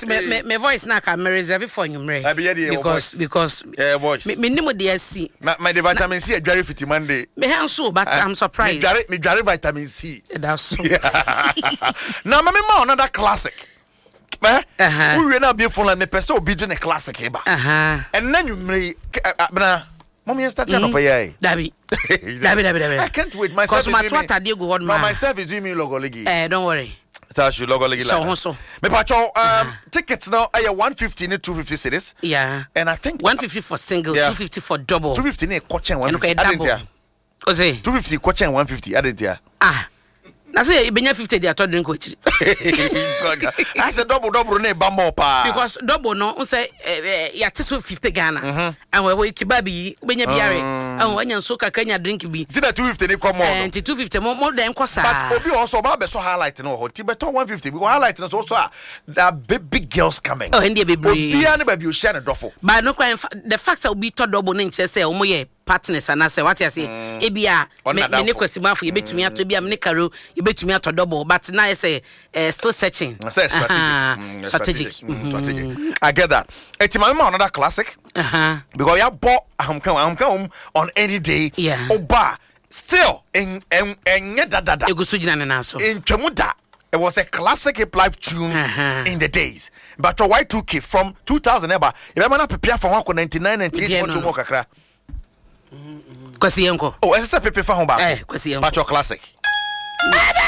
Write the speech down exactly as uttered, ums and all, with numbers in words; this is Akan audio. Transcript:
me me me voice na ka me reserve for you mre. Because because yeah voice. Me nimo dey see. Na my vitamin C adware fiti Monday. Me hanso but I'm surprised. Me dware me dware vitamin C. That's so. Now me ma another classic. Eh? Uh-huh. We na be phone la me pese obi do ne classic e ba. Uh-huh. And then you me bna mommy start no pa yai. Dabi. Dabi dabi dabi. I can't wait myself. Cause my twata dey go on ma. Myself is doing me logo ligi. Eh don't worry. So should logo ligi la. So so. Me pa cho um tickets now are one fifty and two fifty cedis. Yeah. And I think one fifty for single, yeah. two fifty for double. two fifty ne kochen one fifty. I didn't hear. Ose. two fifty kochen one fifty. I didn't hear. Ah. Na say ibenya fifty dey atọ drink ochiri. I said double double na ba more pa. Because double no un say ya tiso fifty Ghana. And we kibabi ibenya biare. And wanya nso kakra nya drink bi. Ti na two fifty ni come on. And two fifty more more than kosa. But obi also ba be so highlight no ho. Ti beto one fifty because highlight no so so that big big girls coming. Oh ndi be brave. Obi ani ba bi o share na dofo. But no the fact that obi to double na nche say omo ye partners and say what you say ebia me ne kwesima for yebetumi ato bia me ne karo yebetumi ato double but now you say uh, still searching say strategic uh-huh. mm, strategic strategic, mm, strategic. I get that eti ma me another classic uh-huh because ya bought am come am come on any day yeah. Oba still in en enye dadada egusu gina ne na so in Twamuda. It was a classic hip life tune uh-huh. in the days. But to Y two K from two thousand ever. If I'm not prepare for one ninety-nine ninety-eight want to more kakra. Kwasi enko. Oh, esa pepe fa ho ba. Eh, kwasi enko. But your classic.